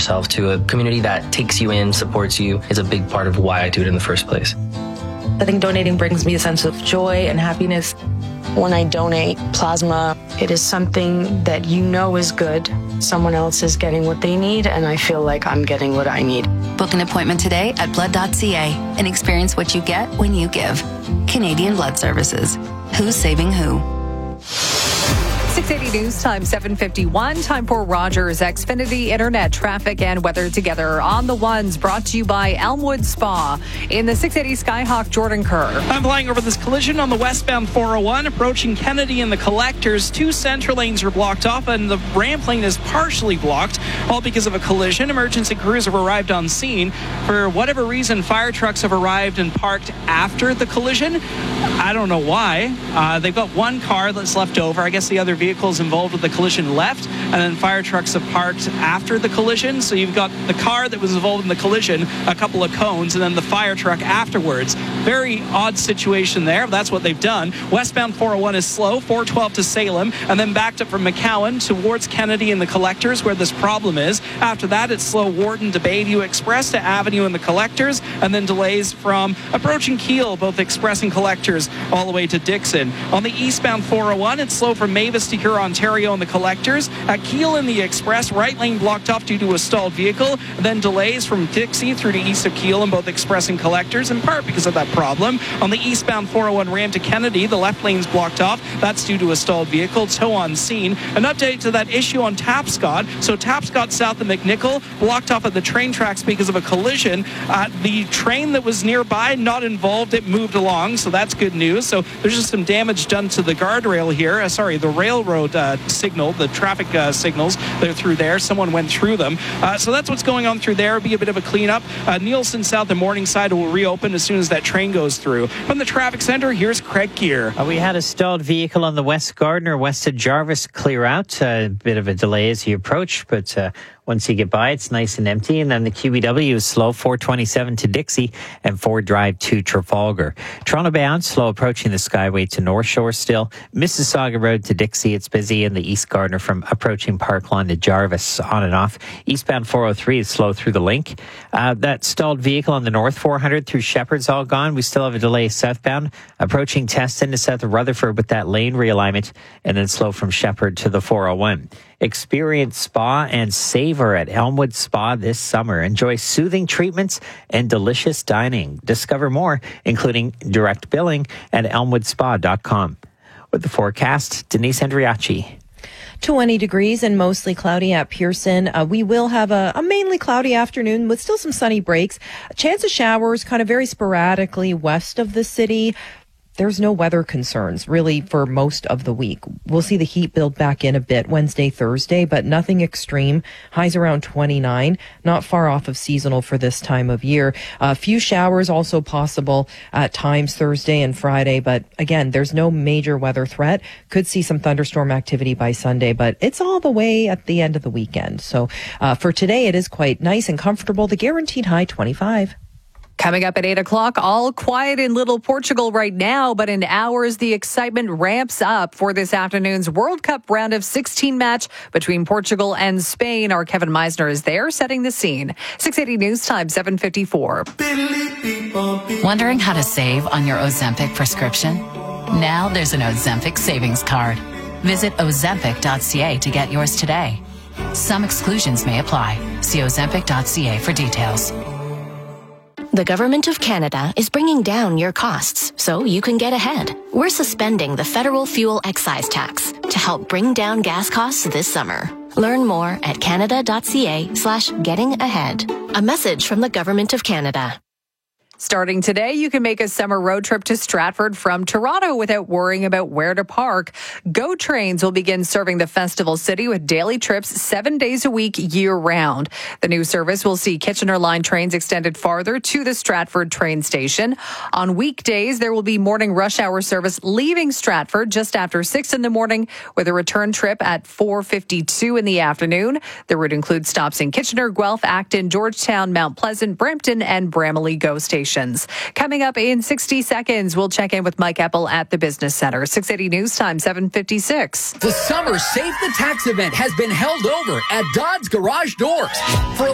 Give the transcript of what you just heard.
yourself to a community that takes you in, supports you, is a big part of why I do it in the first place. I think donating brings me a sense of joy and happiness. When I donate plasma, it is something that you know is good. Someone else is getting what they need, and I feel like I'm getting what I need. Book an appointment today at blood.ca and experience what you get when you give. Canadian Blood Services. Who's saving who? 680 News Time, 7:51. Time for Rogers Xfinity Internet traffic and weather together on the ones, brought to you by Elmwood Spa. In the 680 Skyhawk, Jordan Kerr. I'm flying over this collision on the westbound 401, approaching Kennedy and the collectors. 2 center lanes are blocked off, and the ramp lane is partially blocked, all because of a collision. Emergency crews have arrived on scene. For whatever reason, fire trucks have arrived and parked after the collision. I don't know why. They've got one car that's left over. I guess the other vehicles involved with the collision left, and then fire trucks have parked after the collision. So you've got the car that was involved in the collision, a couple of cones, and then the fire truck afterwards. Very odd situation there. That's what they've done. Westbound 401 is slow, 412 to Salem, and then backed up from McCowan towards Kennedy and the collectors, where this problem is. After that, it's slow Wharton to Bayview Express to Avenue and the collectors, and then delays from approaching Keele, both Express and collectors, all the way to Dixon. On the eastbound 401, it's slow from Mavis to Huron, Ontario and the collectors. At Keele in the Express, right lane blocked off due to a stalled vehicle. Then delays from Dixie through to east of Keele in both Express and collectors, in part because of that problem. On the eastbound 401 ramp to Kennedy, the left lane's blocked off. That's due to a stalled vehicle. Tow on scene. An update to that issue on Tapscott. So Tapscott south of McNichol, blocked off at the train tracks because of a collision. The train that was nearby, not involved, it moved along, so that's good news. So there's just some damage done to the guardrail here. The railroad signal, the traffic signals. They're through there. Someone went through them. So that's what's going on through there. It'll be a bit of a cleanup. Nielsen South and Morningside will reopen as soon as that train goes through. From the traffic center, here's Craig Gear. We had a stalled vehicle on the West Gardiner, west of Jarvis, clear out. A bit of a delay as you approach, but once you get by, it's nice and empty. And then the QEW is slow, 427 to Dixie and Ford Drive to Trafalgar. Toronto bound, slow approaching the Skyway to North Shore still. Mississauga Road to Dixie, it's busy in the East Gardiner from approaching Park Lawn to Jarvis, on and off. Eastbound 403 is slow through the Link. That stalled vehicle on the North 400 through Shepherd's all gone. We still have a delay southbound, approaching Teston to south of Rutherford with that lane realignment, and then slow from Shepherd to the 401. Experience spa and savor at Elmwood Spa this summer. Enjoy soothing treatments and delicious dining. Discover more, including direct billing, at elmwoodspa.com. With the forecast, Denise Andriachi. 20 degrees and mostly cloudy at Pearson. We will have a mainly cloudy afternoon with still some sunny breaks. A chance of showers kind of very sporadically west of the city. There's no weather concerns really for most of the week. We'll see the heat build back in a bit Wednesday, Thursday, but nothing extreme. Highs around 29, not far off of seasonal for this time of year. A few showers also possible at times Thursday and Friday, but again, there's no major weather threat. Could see some thunderstorm activity by Sunday, but it's all the way at the end of the weekend. So for today, it is quite nice and comfortable. The guaranteed high 25. Coming up at 8 o'clock, all quiet in Little Portugal right now, but in hours, the excitement ramps up for this afternoon's World Cup round of 16 match between Portugal and Spain. Our Kevin Meisner is there setting the scene. 680 News Time, 7:54. Wondering how to save on your Ozempic prescription? Now there's an Ozempic savings card. Visit ozempic.ca to get yours today. Some exclusions may apply. See ozempic.ca for details. The Government of Canada is bringing down your costs so you can get ahead. We're suspending the federal fuel excise tax to help bring down gas costs this summer. Learn more at canada.ca/getting-ahead. A message from the Government of Canada. Starting today, you can make a summer road trip to Stratford from Toronto without worrying about where to park. GO Trains will begin serving the festival city with daily trips 7 days a week year-round. The new service will see Kitchener Line trains extended farther to the Stratford train station. On weekdays, there will be morning rush hour service leaving Stratford just after 6 in the morning with a return trip at 4:52 in the afternoon. The route includes stops in Kitchener, Guelph, Acton, Georgetown, Mount Pleasant, Brampton, and Bramalea GO stations. Coming up in 60 seconds, we'll check in with Mike Eppel at the Business Center. 680 News Time, 7:56. The Summer Save the Tax event has been held over at Dodds Garage Doors. For